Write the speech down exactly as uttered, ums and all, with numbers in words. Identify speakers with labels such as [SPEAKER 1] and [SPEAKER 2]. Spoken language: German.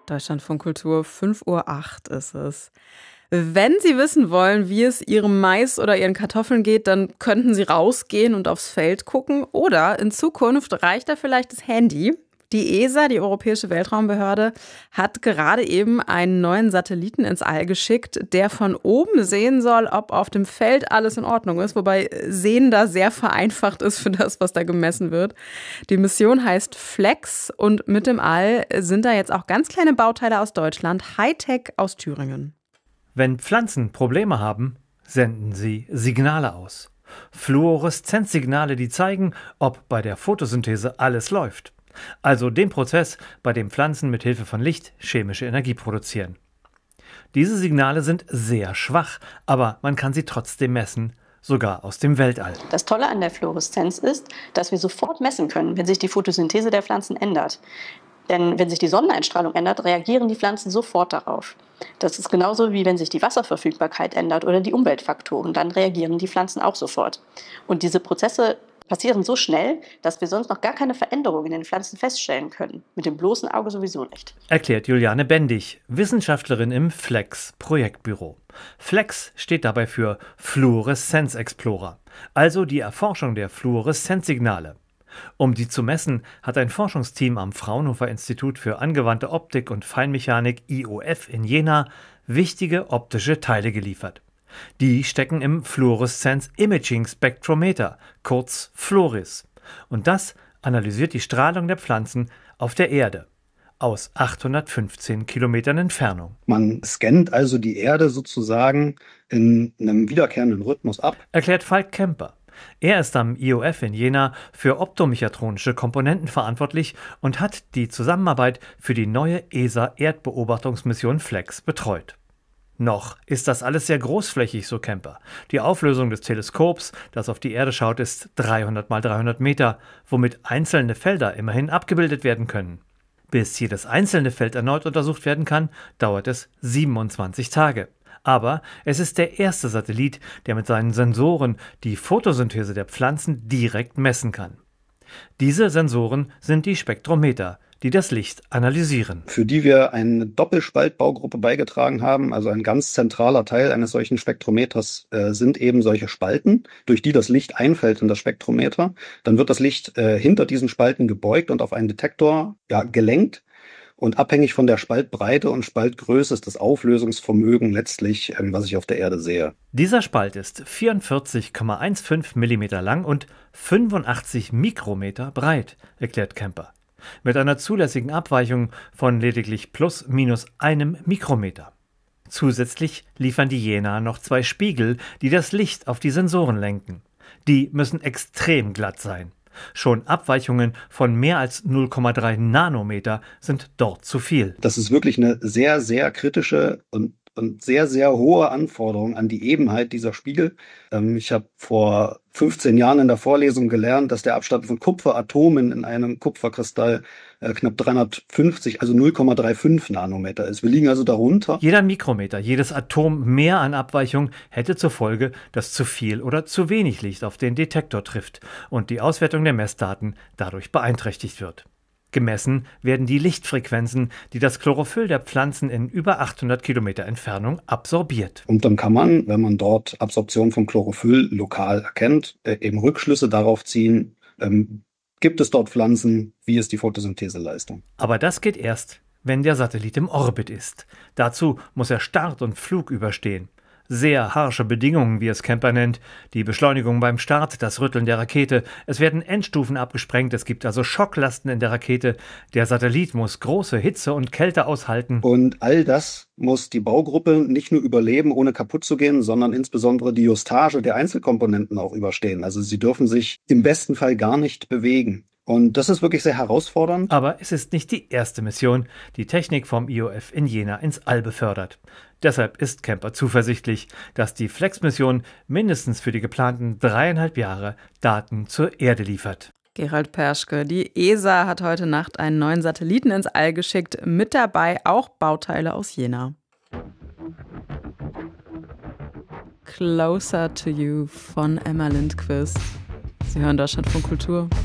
[SPEAKER 1] Deutschlandfunk Kultur, fünf Uhr acht ist es. Wenn Sie wissen wollen, wie es Ihrem Mais oder Ihren Kartoffeln geht, dann könnten Sie rausgehen und aufs Feld gucken. Oder in Zukunft reicht da vielleicht das Handy. Die E S A, die Europäische Weltraumbehörde, hat gerade eben einen neuen Satelliten ins All geschickt, der von oben sehen soll, ob auf dem Feld alles in Ordnung ist. Wobei Sehen da sehr vereinfacht ist für das, was da gemessen wird. Die Mission heißt FLEX und mit dem All sind da jetzt auch ganz kleine Bauteile aus Deutschland, Hightech aus Thüringen.
[SPEAKER 2] Wenn Pflanzen Probleme haben, senden sie Signale aus. Fluoreszenzsignale, die zeigen, ob bei der Photosynthese alles läuft. Also den Prozess, bei dem Pflanzen mit Hilfe von Licht chemische Energie produzieren. Diese Signale sind sehr schwach, aber man kann sie trotzdem messen, sogar aus dem Weltall.
[SPEAKER 3] Das Tolle an der Fluoreszenz ist, dass wir sofort messen können, wenn sich die Photosynthese der Pflanzen ändert. Denn wenn sich die Sonneneinstrahlung ändert, reagieren die Pflanzen sofort darauf. Das ist genauso wie wenn sich die Wasserverfügbarkeit ändert oder die Umweltfaktoren, dann reagieren die Pflanzen auch sofort. Und diese Prozesse passieren so schnell, dass wir sonst noch gar keine Veränderung in den Pflanzen feststellen können. Mit dem bloßen Auge sowieso nicht.
[SPEAKER 2] Erklärt Juliane Bendig, Wissenschaftlerin im FLEX-Projektbüro. FLEX steht dabei für Fluoreszenz Explorer, also die Erforschung der Fluoreszenzsignale. Um die zu messen, hat ein Forschungsteam am Fraunhofer Institut für angewandte Optik und Feinmechanik I O F in Jena wichtige optische Teile geliefert. Die stecken im Fluoreszenz Imaging Spectrometer, kurz FLORIS. Und das analysiert die Strahlung der Pflanzen auf der Erde aus achthundertfünfzehn Kilometern Entfernung.
[SPEAKER 4] Man scannt also die Erde sozusagen in einem wiederkehrenden Rhythmus ab.
[SPEAKER 2] Erklärt Falk Kemper. Er ist am I O F in Jena für optomechatronische Komponenten verantwortlich und hat die Zusammenarbeit für die neue E S A-Erdbeobachtungsmission FLEX betreut. Noch ist das alles sehr großflächig, so Kemper. Die Auflösung des Teleskops, das auf die Erde schaut, ist dreihundert mal dreihundert Meter, womit einzelne Felder immerhin abgebildet werden können. Bis jedes einzelne Feld erneut untersucht werden kann, dauert es siebenundzwanzig Tage. Aber es ist der erste Satellit, der mit seinen Sensoren die Photosynthese der Pflanzen direkt messen kann. Diese Sensoren sind die Spektrometer, die das Licht analysieren.
[SPEAKER 4] Für die wir eine Doppelspaltbaugruppe beigetragen haben, also ein ganz zentraler Teil eines solchen Spektrometers äh, sind eben solche Spalten, durch die das Licht einfällt in das Spektrometer. Dann wird das Licht äh, hinter diesen Spalten gebeugt und auf einen Detektor ja, gelenkt. Und abhängig von der Spaltbreite und Spaltgröße ist das Auflösungsvermögen letztlich, ähm, was ich auf der Erde sehe.
[SPEAKER 2] Dieser Spalt ist vierundvierzig Komma fünfzehn Millimeter lang und fünfundachtzig Mikrometer breit, erklärt Kemper. Mit einer zulässigen Abweichung von lediglich plus minus einem Mikrometer. Zusätzlich liefern die Jena noch zwei Spiegel, die das Licht auf die Sensoren lenken. Die müssen extrem glatt sein. Schon Abweichungen von mehr als null Komma drei Nanometer sind dort zu viel.
[SPEAKER 4] Das ist wirklich eine sehr, sehr kritische und, und sehr, sehr hohe Anforderung an die Ebenheit dieser Spiegel. Ähm, ich habe vor fünfzehn Jahren in der Vorlesung gelernt, dass der Abstand von Kupferatomen in einem Kupferkristall äh, knapp dreihundertfünfzig, also null Komma fünfunddreißig Nanometer ist. Wir liegen also darunter.
[SPEAKER 2] Jeder Mikrometer, jedes Atom mehr an Abweichung hätte zur Folge, dass zu viel oder zu wenig Licht auf den Detektor trifft und die Auswertung der Messdaten dadurch beeinträchtigt wird. Gemessen werden die Lichtfrequenzen, die das Chlorophyll der Pflanzen in über achthundert Kilometer Entfernung absorbiert.
[SPEAKER 4] Und dann kann man, wenn man dort Absorption von Chlorophyll lokal erkennt, eben Rückschlüsse darauf ziehen, ähm, gibt es dort Pflanzen, wie ist die Photosyntheseleistung.
[SPEAKER 2] Aber das geht erst, wenn der Satellit im Orbit ist. Dazu muss er Start und Flug überstehen. Sehr harsche Bedingungen, wie es Kemper nennt. Die Beschleunigung beim Start, das Rütteln der Rakete. Es werden Endstufen abgesprengt, es gibt also Schocklasten in der Rakete. Der Satellit muss große Hitze und Kälte aushalten.
[SPEAKER 4] Und all das muss die Baugruppe nicht nur überleben, ohne kaputt zu gehen, sondern insbesondere die Justage der Einzelkomponenten auch überstehen. Also sie dürfen sich im besten Fall gar nicht bewegen. Und das ist wirklich sehr herausfordernd.
[SPEAKER 2] Aber es ist nicht die erste Mission, die Technik vom I O F in Jena ins All befördert. Deshalb ist Kemper zuversichtlich, dass die FLEX-Mission mindestens für die geplanten dreieinhalb Jahre Daten zur Erde liefert.
[SPEAKER 1] Gerald Perschke, die E S A hat heute Nacht einen neuen Satelliten ins All geschickt, mit dabei auch Bauteile aus Jena. Closer to You von Emma Lindquist. Sie hören Deutschlandfunk Kultur.